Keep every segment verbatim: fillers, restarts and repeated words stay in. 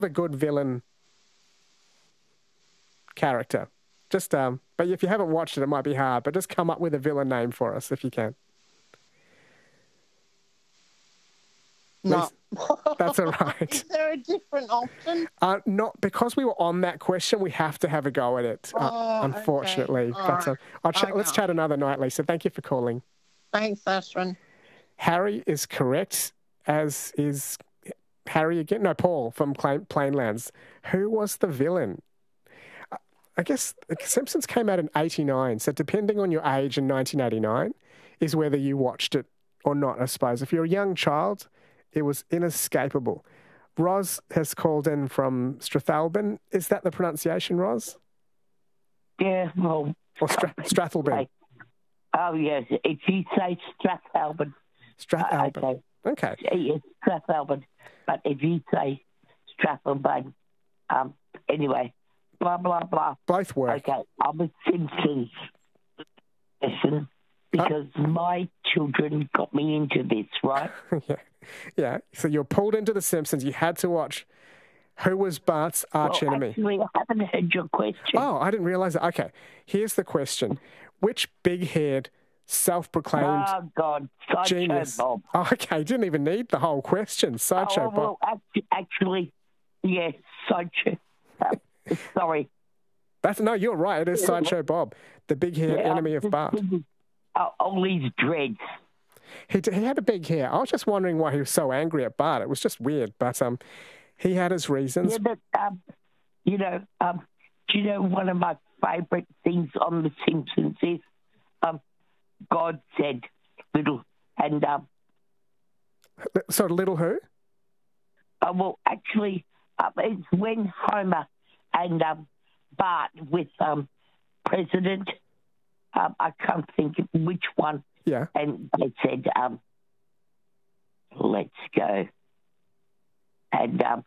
a good villain character. Just, um, but if you haven't watched it, it might be hard, but just come up with a villain name for us if you can. No. That's all right. Is there a different option? Uh, not because we were on that question, we have to have a go at it. Uh, Oh, unfortunately, okay. but uh, I'll ch- Okay. let's chat another night, Lisa. Thank you for calling. Thanks, Ashwin. Harry is correct, as is Harry again. No, Paul from Plain- Plainlands. Who was the villain? Uh, I guess The Simpsons came out in eighty-nine, so depending on your age in nineteen eighty-nine is whether you watched it or not, I suppose. If you're a young child, it was inescapable. Roz has called in from Strathalbyn. Is that the pronunciation, Roz? Yeah, well... Or Stra- Strathalbyn? Oh, yes. If you say Strathalbyn... Strathalbyn. Uh, okay. okay. It's Strathalbyn. But if you say Strathalbyn... Um, anyway, blah, blah, blah. Both work. Okay, I'm a Simpsons person because uh, my children got me into this, right? yeah. Yeah. So you're pulled into The Simpsons. You had to watch. Who was Bart's arch well, enemy? Actually, I haven't heard your question. Oh, I didn't realise that. Okay. Here's the question. Which big-haired, self-proclaimed oh, God. Sideshow genius... Bob. Oh, okay. You didn't even need the whole question. Sideshow oh, well, Bob. Actually, yes, Sideshow. Uh, sorry. That's No, you're right. It is Sideshow Bob, the big-haired yeah, enemy of Bart. Uh, all these dreads. He, he had a big hair. I was just wondering why he was so angry at Bart. It was just weird, but um, he had his reasons. Yeah, but, um, you know, um, do you know one of my favourite things on The Simpsons is um, God said little, and... Um, so little who? Uh, well, actually, uh, it's when Homer and um, Bart with um, President, um, I can't think of which one. Yeah. And they said, um, let's go. And, um,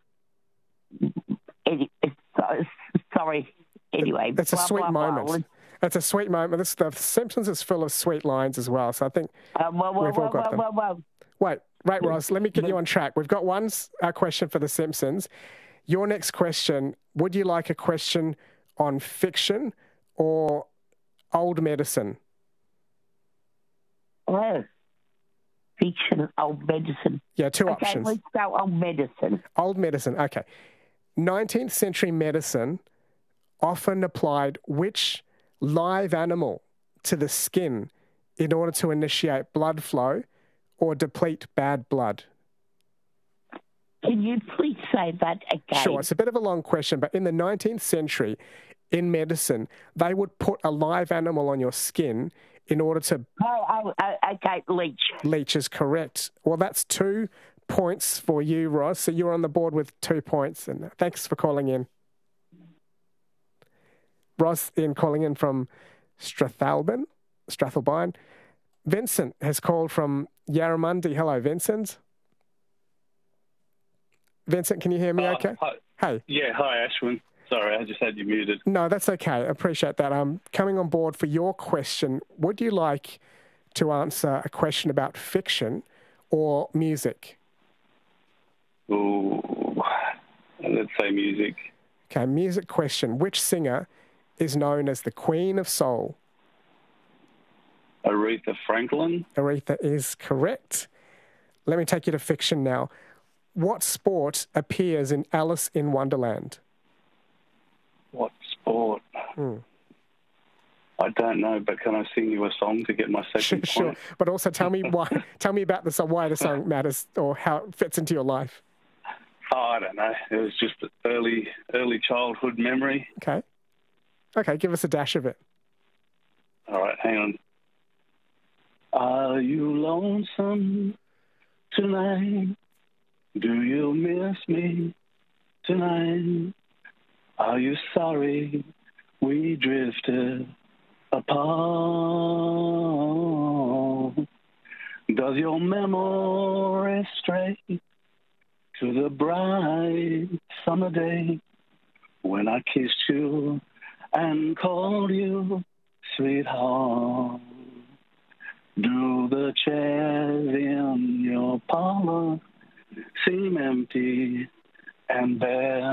it, it's, uh, sorry, anyway. It's a blah, sweet blah, moment. Blah. It's a sweet moment. This, the Simpsons is full of sweet lines as well, so I think uh, well, well, we've all well, got well, them. well, well. Wait, right, Ross, let me get you on track. We've got one uh, question for The Simpsons. Your next question, would you like a question on fiction or old medicine? Oh, fiction, old medicine. Yeah, two okay, options. Let's go old medicine. Old medicine, okay. nineteenth century medicine often applied which live animal to the skin in order to initiate blood flow or deplete bad blood? Can you please say that again? Sure, it's a bit of a long question, but in the nineteenth century, in medicine, they would put a live animal on your skin in order to... Oh, oh, oh, okay, leech. Leech is correct. Well, that's two points for you, Ross. So you're on the board with two points, and thanks for calling in. Ross in calling in from Strathalbyn, Strathalbyn. Vincent has called from Yarramundi. Hello, Vincent. Vincent, can you hear me uh, okay? Hi. Hey. Yeah, hi, Ashwin. Sorry, I just had you muted. No, that's okay. I appreciate that. Um, coming on board for your question, would you like to answer a question about fiction or music? Ooh, let's say music. Okay, music question. Which singer is known as the Queen of Soul? Aretha Franklin. Aretha is correct. Let me take you to fiction now. What sport appears in Alice in Wonderland? What sport? Hmm. I don't know, but can I sing you a song to get my second Sure, point? but also tell me why. Tell me about the song, why the song matters, or how it fits into your life. Oh, I don't know. It was just an early, early childhood memory. Okay. Okay, give us a dash of it. All right, hang on. Are you lonesome tonight? Do you miss me tonight? Are you sorry we drifted apart? Does your memory stray to the bright summer day when I kissed you and called you sweetheart? Do the chairs in your parlor seem empty and then